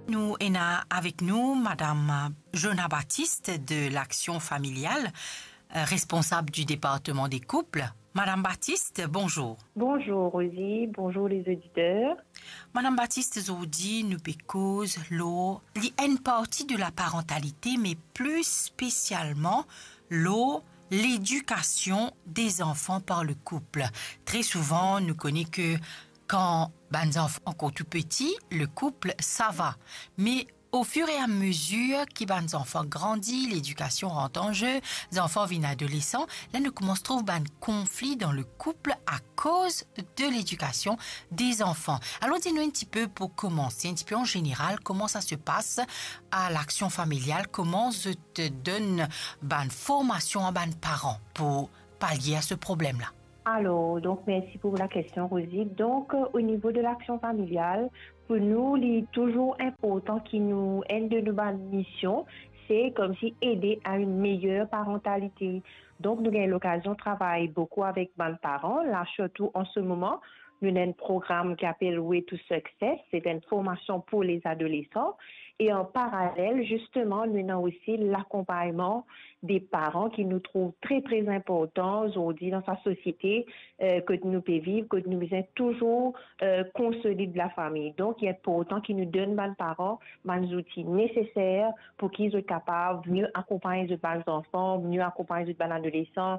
Nous avons avec nous Madame Jona Baptiste de l'Action familiale, responsable du département des couples. Madame Baptiste, bonjour. Bonjour Rosie, bonjour les auditeurs. Madame Baptiste, aujourd'hui, nous cause l'eau, une partie de la parentalité, mais plus spécialement l'éducation des enfants par le couple. Très souvent, nous connaissons que quand les enfants sont encore tout petits, le couple, ça va. Mais au fur et à mesure que les enfants grandissent, l'éducation rentre en jeu, les enfants viennent adolescents, là nous commençons à trouver un conflit dans le couple à cause de l'éducation des enfants. Alors dis-nous un petit peu pour commencer, un petit peu en général, comment ça se passe à l'action familiale, comment je te donne une formation à les parents pour pallier à ce problème-là. Alors, donc merci pour la question Rosie. Donc, au niveau de l'action familiale, pour nous, il est toujours important qu'il nous aide de nos missions, c'est comme si aider à une meilleure parentalité. Donc, nous avons l'occasion de travailler beaucoup avec nos parents, là surtout en ce moment. Nous avons un programme qui s'appelle Way to Success, c'est une formation pour les adolescents. Et en parallèle, justement, nous avons aussi l'accompagnement des parents qui nous trouvent très, très importants aujourd'hui dans sa société, que nous pouvons vivre, que nous besoin toujours consolider la famille. Donc, il est important qu'ils nous donnent, les parents, les outils nécessaires pour qu'ils soient capables de mieux accompagner les enfants, mieux accompagner les adolescents,